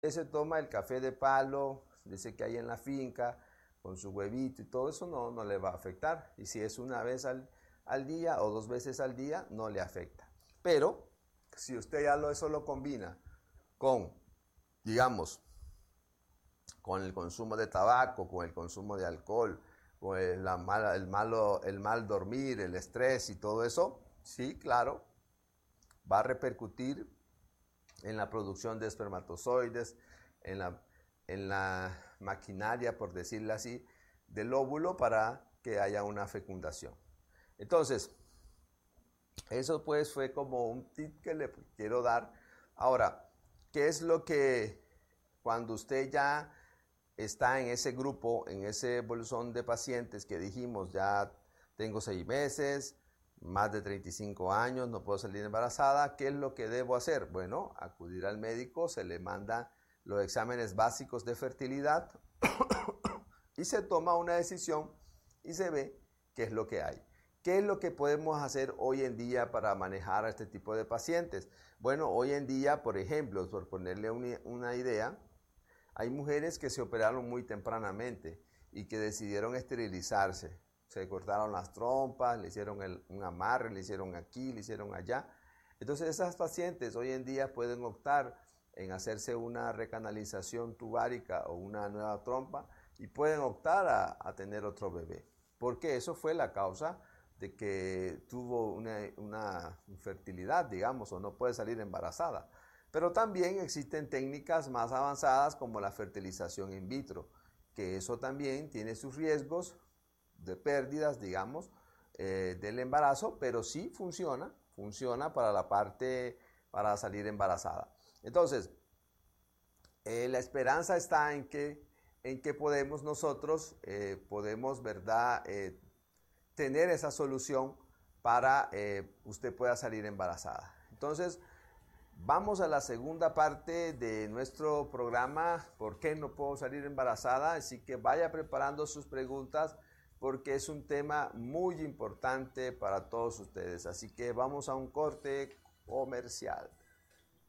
se toma el café de palo, dice que hay en la finca, con su huevito y todo eso, no le va a afectar. Y si es una vez al día o dos veces al día, no le afecta. Pero si usted ya eso lo combina con, digamos, con el consumo de tabaco, con el consumo de alcohol, con el mal dormir, el estrés y todo eso, sí, claro, va a repercutir en la producción de espermatozoides, en la, en la maquinaria, por decirlo así, del óvulo para que haya una fecundación. Entonces, eso pues fue como un tip que le quiero dar. Ahora, ¿qué es lo que cuando usted ya está en ese grupo, en ese bolsón de pacientes que dijimos, ya tengo 6 meses, más de 35 años, no puedo salir embarazada, ¿qué es lo que debo hacer? Bueno, acudir al médico, se le manda los exámenes básicos de fertilidad y se toma una decisión y se ve qué es lo que hay. ¿Qué es lo que podemos hacer hoy en día para manejar a este tipo de pacientes? Bueno, hoy en día, por ejemplo, por ponerle una idea, hay mujeres que se operaron muy tempranamente y que decidieron esterilizarse. Se cortaron las trompas, le hicieron un amarre, le hicieron aquí, le hicieron allá. Entonces esas pacientes hoy en día pueden optar en hacerse una recanalización tubárica o una nueva trompa y pueden optar a tener otro bebé. Porque eso fue la causa de que tuvo una infertilidad, digamos, o no puede salir embarazada. Pero también existen técnicas más avanzadas como la fertilización in vitro, que eso también tiene sus riesgos de pérdidas, digamos, del embarazo, pero sí funciona para la parte, para salir embarazada. Entonces, la esperanza está en que podemos nosotros, podemos, ¿verdad?, tener esa solución para usted pueda salir embarazada. Entonces, vamos a la segunda parte de nuestro programa, ¿por qué no puedo salir embarazada? Así que vaya preparando sus preguntas porque es un tema muy importante para todos ustedes. Así que vamos a un corte comercial.